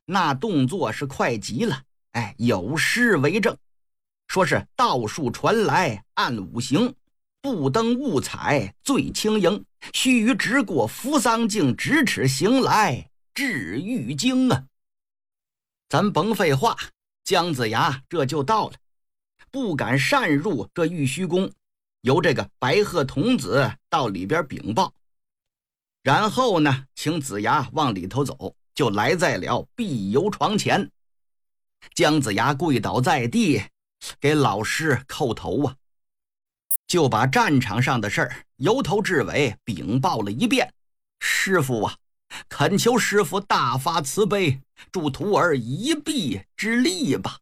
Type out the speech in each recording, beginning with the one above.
那动作是快极了，有诗为证，说是道术传来暗五行，不登雾彩最轻盈，须臾直过扶桑径，咫尺行来至玉京啊。咱甭废话，姜子牙这就到了，不敢擅入这玉虚宫，由这个白鹤童子到里边禀报，然后呢，请子牙往里头走，就来在了碧游床前。姜子牙跪倒在地，给老师叩头啊，就把战场上的事儿由头至尾禀报了一遍。师父啊，恳求师父大发慈悲，助徒儿一臂之力吧。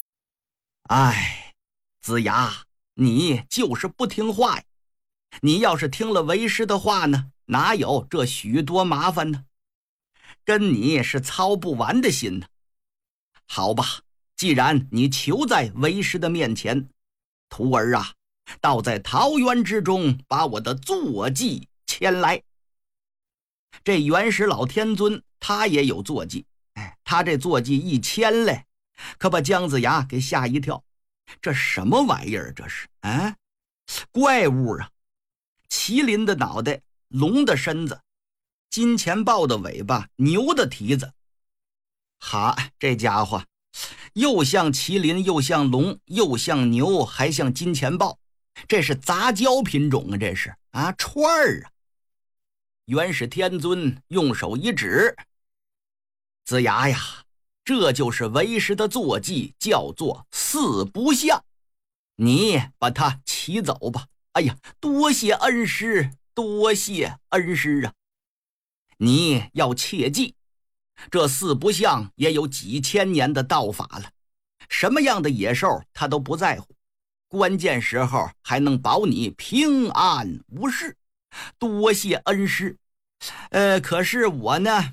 子牙，你就是不听话呀！你要是听了为师的话呢，哪有这许多麻烦呢？跟你是操不完的心呢。好吧，既然你求在为师的面前，徒儿啊，倒在桃园之中把我的坐骑牵来。这元始老天尊他也有坐骑，他这坐骑一牵来，可把姜子牙给吓一跳。这什么玩意儿？这是怪物啊！麒麟的脑袋，龙的身子，金钱豹的尾巴，牛的蹄子。这家伙又像麒麟，又像龙，又像牛，还像金钱豹，这是杂交品种啊！这是串儿啊！元始天尊用手一指，子牙呀，这就是为师的坐骑，叫做四不像，你把它骑走吧。多谢恩师，多谢恩师啊！你要切记，这四不像也有几千年的道法了，什么样的野兽他都不在乎，关键时候还能保你平安无事。多谢恩师。可是我呢，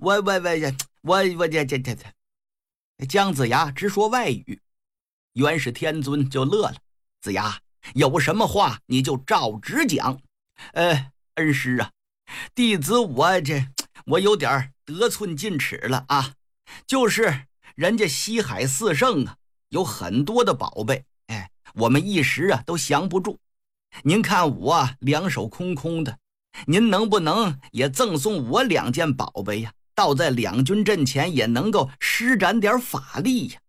姜子牙直说外语，元始天尊就乐了。子牙，有什么话你就照直讲。恩师啊，弟子我有点得寸进尺了啊，就是人家西海四圣啊，有很多的宝贝，我们一时都降不住。您看我两手空空的，您能不能也赠送我2件宝贝呀？倒在两军阵前也能够施展点法力呀！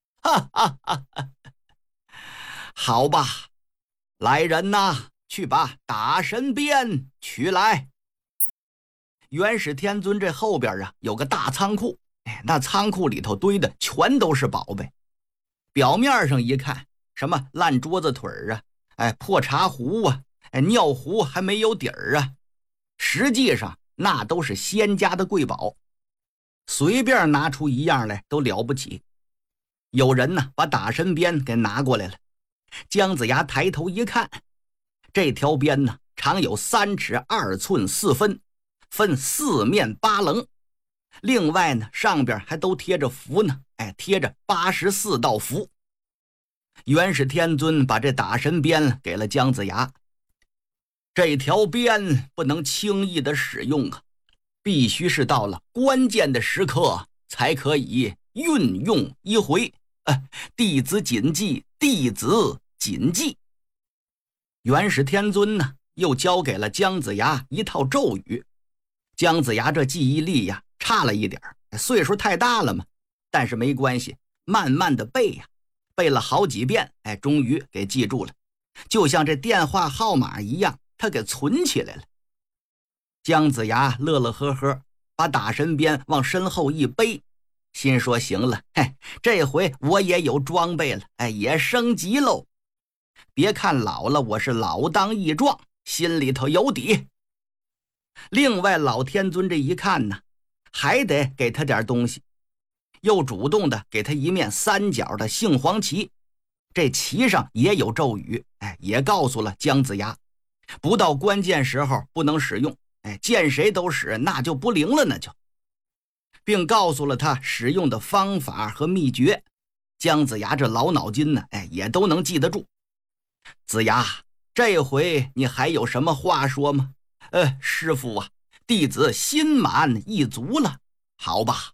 好吧，来人呐，去把打神鞭取来。元始天尊这后边有个大仓库，那仓库里头堆的全都是宝贝。表面上一看，什么烂桌子腿破茶壶尿壶还没有底儿实际上那都是仙家的贵宝，随便拿出一样来都了不起。有人呢把打神鞭给拿过来了，姜子牙抬头一看，这条鞭呢长有3尺2寸4分，分4面8棱，另外呢上边还都贴着符呢，贴着84道符。元始天尊把这打神鞭给了姜子牙，这条鞭不能轻易的使用必须是到了关键的时刻才可以运用一回。弟子谨记，弟子谨记。元始天尊呢又教给了姜子牙一套咒语。姜子牙这记忆力差了一点，岁数太大了嘛，但是没关系，慢慢的背背了好几遍，终于给记住了，就像这电话号码一样，他给存起来了。姜子牙乐乐呵呵，把打神鞭往身后一背，心说行了，这回我也有装备了，也升级喽。别看老了，我是老当益壮，心里头有底。另外老天尊这一看呢，还得给他点东西，又主动的给他一面3角的杏黄旗，这旗上也有咒语，也告诉了姜子牙，不到关键时候不能使用，见谁都使，那就不灵了呢就，并告诉了他使用的方法和秘诀。姜子牙这老脑筋呢，也都能记得住。子牙，这回你还有什么话说吗？师父啊，弟子心满意足了。好吧，